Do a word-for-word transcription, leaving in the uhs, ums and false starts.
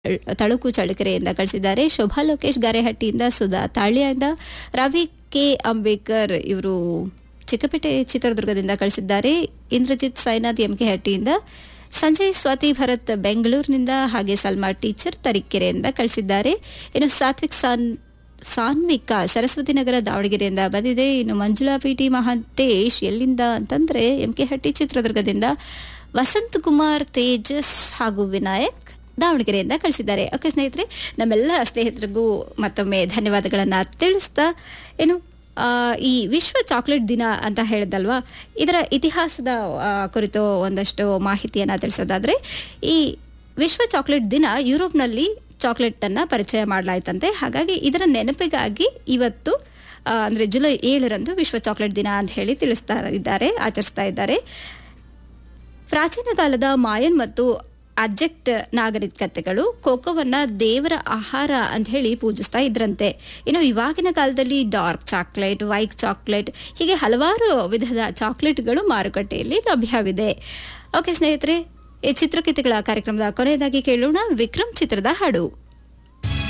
ತಳುಕು ಚಳ್ಳಕೆರೆಯಿಂದ ಕಳಿಸಿದ್ದಾರೆ. ಶೋಭಾ ಲೋಕೇಶ್ ಗಾರೆಹಟ್ಟಿಯಿಂದ, ಸುಧಾ ತಾಳ್ಯದಿಂದ, ರವಿ ಕೆ ಅಂಬೇಕರ್ ಇವರು ಚಿಕ್ಕಪೇಟೆ ಚಿತ್ರದುರ್ಗದಿಂದ ಕಳಿಸಿದ್ದಾರೆ. ಇಂದ್ರಜಿತ್ ಸೈನಾಥ್ ಎಂಕೆ ಹಟ್ಟಿಯಿಂದ, ಸಂಜಯ್ ಸ್ವಾತಿ ಭರತ್ ಬೆಂಗಳೂರಿನಿಂದ, ಹಾಗೆ ಸಲ್ಮಾ ಟೀಚರ್ ತರೀಕೆರೆಯಿಂದ ಕಳಿಸಿದ್ದಾರೆ. ಇನ್ನು ಸಾತ್ವಿಕ್ ಸಾನ್ ಸಾನ್ವಿಕಾ ಸರಸ್ವತಿ ನಗರ ದಾವಣಗೆರೆಯಿಂದ ಬಂದಿದೆ. ಇನ್ನು ಮಂಜುಳಾ ಪಿಟಿ ಮಹಾಂತೇಶ್ ಎಲ್ಲಿಂದ ಅಂತಂದ್ರೆ ಎಂಕೆ ಹಟ್ಟಿ ಚಿತ್ರದುರ್ಗದಿಂದ, ವಸಂತ್ ಕುಮಾರ್ ತೇಜಸ್ ಹಾಗೂ ವಿನಾಯಕ್ ದಾವಣಗೆರೆಯಿಂದ ಕಳಿಸಿದ್ದಾರೆ. ಓಕೆ ಸ್ನೇಹಿತರೆ, ನಮ್ಮೆಲ್ಲ ಸ್ನೇಹಿತರಿಗೂ ಮತ್ತೊಮ್ಮೆ ಧನ್ಯವಾದಗಳನ್ನು ತಿಳಿಸ್ತಾ, ಏನು ಈ ವಿಶ್ವ ಚಾಕ್ಲೇಟ್ ದಿನ ಅಂತ ಹೇಳಿದಲ್ವಾ, ಇದರ ಇತಿಹಾಸದ ಕುರಿತು ಒಂದಷ್ಟು ಮಾಹಿತಿಯನ್ನು ತಿಳಿಸೋದಾದ್ರೆ, ಈ ವಿಶ್ವ ಚಾಕ್ಲೇಟ್ ದಿನ ಯುರೋಪ್ನಲ್ಲಿ ಚಾಕ್ಲೇಟ್ ಅನ್ನ ಪರಿಚಯ ಮಾಡಲಾಯ್ತಂತೆ. ಹಾಗಾಗಿ ಇದರ ನೆನಪಿಗಾಗಿ ಇವತ್ತು ಅಂದ್ರೆ ಜುಲೈ ಏಳರಂದು ವಿಶ್ವ ಚಾಕ್ಲೇಟ್ ದಿನ ಅಂತ ಹೇಳಿ ತಿಳಿಸ್ತಾ ಇದ್ದಾರೆ, ಆಚರಿಸ್ತಾ ಇದ್ದಾರೆ. ಪ್ರಾಚೀನ ಕಾಲದ ಮಾಯನ್ ಮತ್ತು ಅಜೆಕ್ಟ್ ನಾಗರಿಕತೆಗಳು ಕೋಕೋವನ್ನ ದೇವರ ಆಹಾರ ಅಂತ ಹೇಳಿ ಪೂಜಿಸ್ತಾ ಇದ್ರಂತೆ. ಇನ್ನು ಇವಾಗಿನ ಕಾಲದಲ್ಲಿ ಡಾರ್ಕ್ ಚಾಕ್ಲೇಟ್, ವೈಟ್ ಚಾಕ್ಲೇಟ್, ಹೀಗೆ ಹಲವಾರು ವಿಧದ ಚಾಕ್ಲೇಟ್ಗಳು ಮಾರುಕಟ್ಟೆಯಲ್ಲಿ ಲಭ್ಯವಿದೆ. ಓಕೆ ಸ್ನೇಹಿತರೆ, ಈ ಚಿತ್ರಕಥೆಗಳ ಕಾರ್ಯಕ್ರಮದ ಕೊನೆಯದಾಗಿ ಕೇಳೋಣ ವಿಕ್ರಮ್ ಚಿತ್ರದ ಹಾಡು.